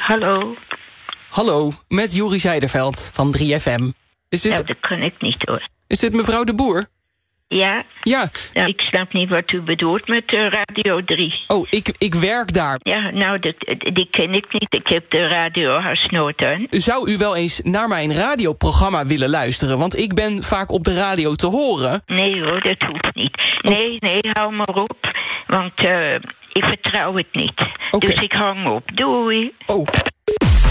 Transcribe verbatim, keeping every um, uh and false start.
Hallo. Hallo, met Juri Zijderveld van drie F M. Is dit... Nou, dat kan ik niet hoor. Is dit mevrouw de Boer? Ja? Ja. Nou, ik snap niet wat u bedoelt met uh, Radio drie. Oh, ik, ik werk daar. Ja, nou, dat, die ken ik niet. Ik heb de radio haast nooit aan. Zou u wel eens naar mijn radioprogramma willen luisteren? Want ik ben vaak op de radio te horen. Nee hoor, dat hoeft niet. Nee, oh. nee, hou maar op. Want uh, ik vertrouw het niet. Okay. Dus ik hang op. Doei. Oh.